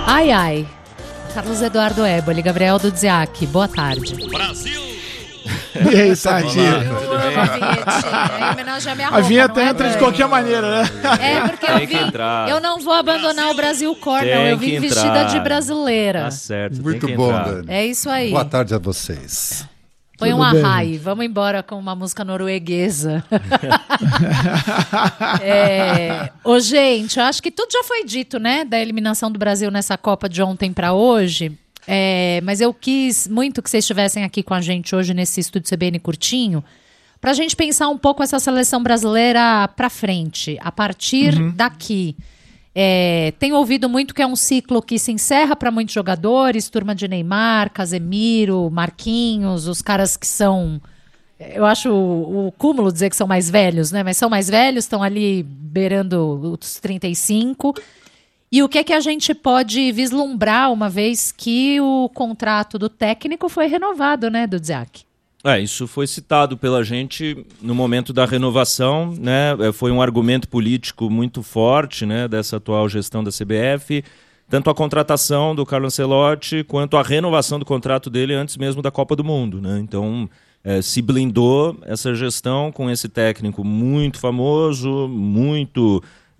Ai, ai. Carlos Eduardo Éboli, Gabriel Dudziak, boa tarde. Brasil! E aí, Sardinha? Eu amo a vinhetinha, em homenagem à minha roupa. A vinheta não entra é de qualquer maneira, né? É, porque eu não vou abandonar o Brasil Core, não. Eu vim vestida de brasileira. Tá certo. Muito bom, Dani. É isso aí. Boa tarde a vocês. Põe um Tudo bem. arrai, vamos embora com uma música norueguesa. Ô, gente, eu acho que tudo já foi dito, né? Da eliminação do Brasil nessa Copa de ontem para hoje. Mas eu quis muito que vocês estivessem aqui com a gente hoje nesse estúdio CBN curtinho, para a gente pensar um pouco essa seleção brasileira para frente, a partir daqui. Tenho ouvido muito que é um ciclo que se encerra para muitos jogadores, turma de Neymar, Casemiro, Marquinhos, os caras que são... Eu acho o cúmulo dizer que são mais velhos, né? Mas são mais velhos, estão ali beirando os 35. E o que é que a gente pode vislumbrar uma vez que o contrato do técnico foi renovado, né, Dudziak? Isso foi citado pela gente no momento da renovação, né? Foi um argumento político muito forte, né, dessa atual gestão da CBF, tanto a contratação do Carlo Ancelotti quanto a renovação do contrato dele antes mesmo da Copa do Mundo, né? Então, se blindou essa gestão com esse técnico muito famoso, muito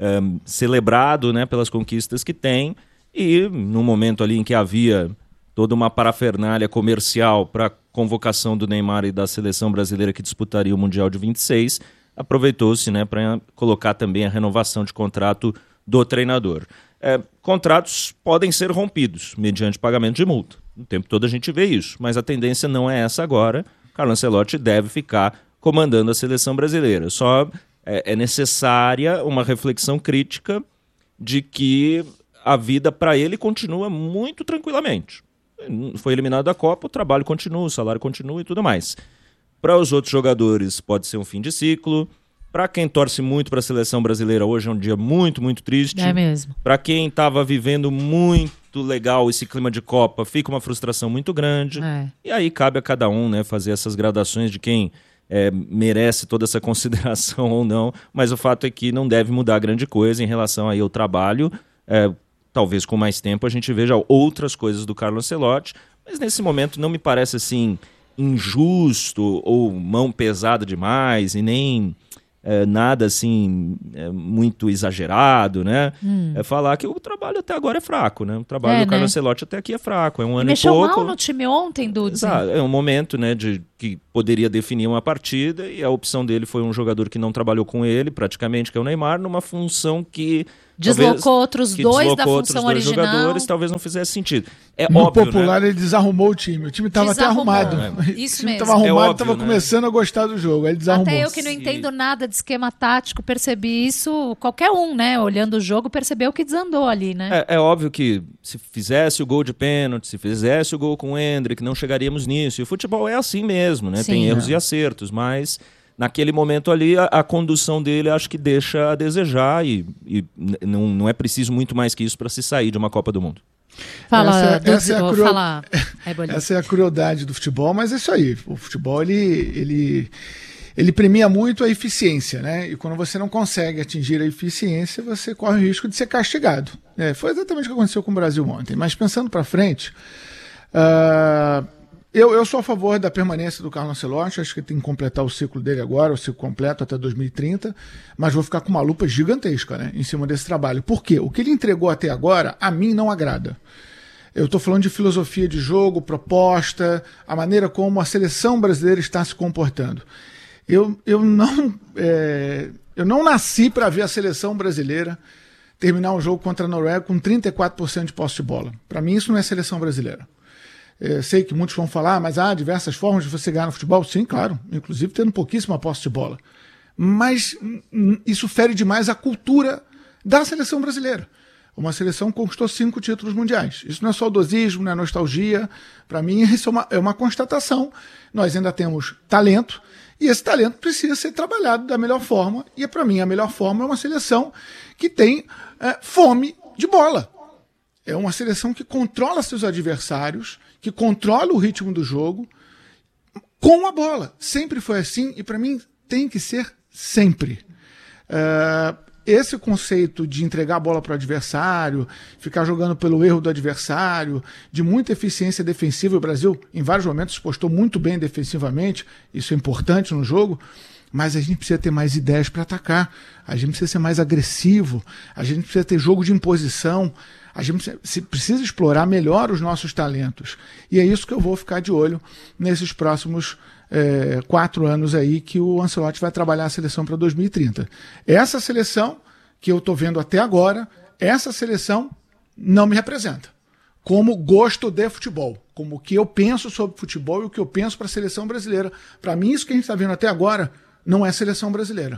celebrado, né, pelas conquistas que tem, e no momento ali em que havia toda uma parafernália comercial para a convocação do Neymar e da seleção brasileira que disputaria o Mundial de 26, aproveitou-se, né, para colocar também a renovação de contrato do treinador. Contratos podem ser rompidos mediante pagamento de multa. O tempo todo a gente vê isso, mas a tendência não é essa agora. Carlo Ancelotti deve ficar comandando a seleção brasileira. Só é necessária uma reflexão crítica de que a vida para ele continua muito tranquilamente. Foi eliminado da Copa, o trabalho continua, o salário continua e tudo mais. Para os outros jogadores pode ser um fim de ciclo. Para quem torce muito para a seleção brasileira, hoje é um dia muito, muito triste. É mesmo. Para quem estava vivendo muito legal esse clima de Copa, fica uma frustração muito grande. E aí cabe a cada um, né, fazer essas gradações de quem merece toda essa consideração ou não. Mas o fato é que não deve mudar grande coisa em relação aí ao trabalho. Talvez com mais tempo a gente veja outras coisas do Carlo Ancelotti, mas nesse momento não me parece assim injusto ou mão pesada demais e nem nada assim muito exagerado, né? Falar que o trabalho até agora é fraco, né? O trabalho do Carlo Ancelotti até aqui é fraco, é um ano e pouco. Mexeu mal no time ontem, Dudu. É um momento, né, de que poderia definir uma partida e a opção dele foi um jogador que não trabalhou com ele, praticamente, que é o Neymar, numa função que deslocou outros dois da função original. Jogadores, talvez não fizesse sentido. No óbvio, popular, né? ele desarrumou o time. O time estava até arrumado. Isso o time mesmo. estava arrumado, estava óbvio, né? começando a gostar do jogo. Aí ele desarrumou. Até eu que não entendo nada de esquema tático, percebi isso. Qualquer um, né? Olhando o jogo, percebeu que desandou ali, né? É óbvio que se fizesse o gol de pênalti, se fizesse o gol com o Endrick, não chegaríamos nisso. E o futebol é assim mesmo, né? Sim. Tem erros e acertos, mas naquele momento ali a condução dele acho que deixa a desejar e não é preciso muito mais que isso para se sair de uma Copa do Mundo. Fala, Essa é a crueldade do futebol, mas é isso aí. O futebol ele premia muito a eficiência, né? E quando você não consegue atingir a eficiência, você corre o risco de ser castigado. Foi exatamente o que aconteceu com o Brasil ontem. Mas pensando para frente, eu sou a favor da permanência do Carlo Ancelotti. Acho que ele tem que completar o ciclo dele agora, o ciclo completo até 2030, mas vou ficar com uma lupa gigantesca, né, em cima desse trabalho. Por quê? O que ele entregou até agora, a mim não agrada. Eu estou falando de filosofia de jogo, proposta, a maneira como a seleção brasileira está se comportando. Eu não nasci para ver a seleção brasileira terminar um jogo contra a Noruega com 34% de posse de bola. Para mim isso não é seleção brasileira. Sei que muitos vão falar, mas há diversas formas de você ganhar no futebol. Sim, claro, inclusive tendo pouquíssima posse de bola. Mas isso fere demais a cultura da seleção brasileira. Uma seleção que conquistou 5 títulos mundiais. Isso não é saudosismo, não é nostalgia. Para mim, isso é uma constatação. Nós ainda temos talento, e esse talento precisa ser trabalhado da melhor forma. E, para mim, a melhor forma é uma seleção que tem fome de bola. É uma seleção que controla seus adversários, que controla o ritmo do jogo com a bola. Sempre foi assim e, para mim, tem que ser sempre. esse conceito de entregar a bola para o adversário, ficar jogando pelo erro do adversário, de muita eficiência defensiva, o Brasil em vários momentos se postou muito bem defensivamente, isso é importante no jogo, mas a gente precisa ter mais ideias para atacar, a gente precisa ser mais agressivo, a gente precisa ter jogo de imposição, a gente precisa explorar melhor os nossos talentos. E é isso que eu vou ficar de olho nesses próximos 4 anos aí que o Ancelotti vai trabalhar a seleção para 2030. Essa seleção que eu estou vendo até agora, essa seleção não me representa como gosto de futebol, como o que eu penso sobre futebol e o que eu penso para a seleção brasileira. Para mim, isso que a gente está vendo até agora não é seleção brasileira.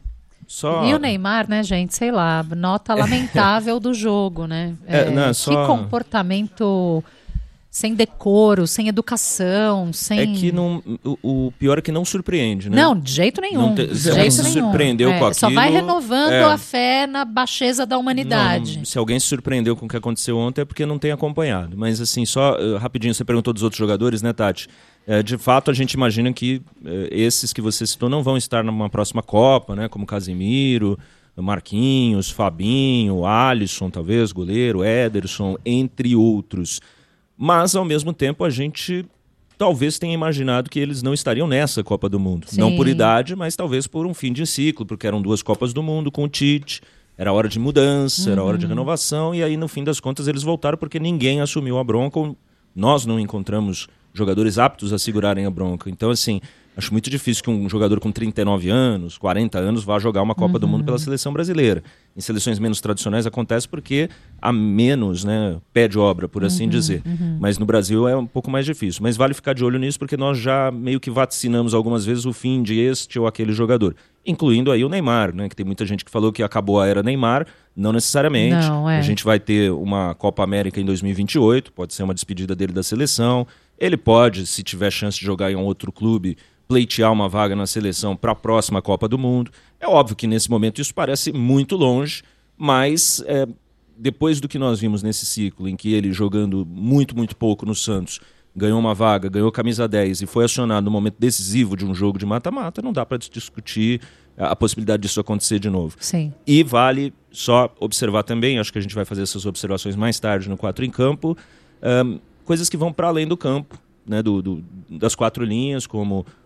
E o Neymar, né, gente? Sei lá, nota lamentável do jogo, né? Que comportamento sem decoro, sem educação, sem... É que o pior é que não surpreende, né? Não, de jeito nenhum. Se alguém se surpreendeu com aquilo... Só vai renovando a fé na baixeza da humanidade. Não, se alguém se surpreendeu com o que aconteceu ontem é porque não tem acompanhado. Mas assim, só rapidinho, você perguntou dos outros jogadores, né, Tati? De fato, a gente imagina que esses que você citou não vão estar numa próxima Copa, né? Como Casemiro, Marquinhos, Fabinho, Alisson, talvez, goleiro, Ederson, entre outros. Mas, ao mesmo tempo, a gente talvez tenha imaginado que eles não estariam nessa Copa do Mundo. Sim. Não por idade, mas talvez por um fim de ciclo, porque eram 2 Copas do Mundo com o Tite, era hora de mudança, era hora de renovação, e aí, no fim das contas, eles voltaram porque ninguém assumiu a bronca, nós não encontramos jogadores aptos a segurarem a bronca. Então, assim, acho muito difícil que um jogador com 39 anos, 40 anos, vá jogar uma Copa do Mundo pela seleção brasileira. Em seleções menos tradicionais acontece porque há menos, né, pé de obra, por assim dizer. Mas no Brasil é um pouco mais difícil. Mas vale ficar de olho nisso porque nós já meio que vaticinamos algumas vezes o fim de este ou aquele jogador. Incluindo aí o Neymar, né, que tem muita gente que falou que acabou a era Neymar. Não necessariamente. Não, A gente vai ter uma Copa América em 2028, pode ser uma despedida dele da seleção. Ele pode, se tiver chance de jogar em um outro clube, pleitear uma vaga na seleção para a próxima Copa do Mundo. É óbvio que nesse momento isso parece muito longe, mas depois do que nós vimos nesse ciclo, em que ele jogando muito, muito pouco no Santos, ganhou uma vaga, ganhou camisa 10 e foi acionado no momento decisivo de um jogo de mata-mata, não dá para discutir a possibilidade disso acontecer de novo. Sim. E vale só observar também, acho que a gente vai fazer essas observações mais tarde no 4 em Campo, coisas que vão para além do campo, né, das 4 linhas, como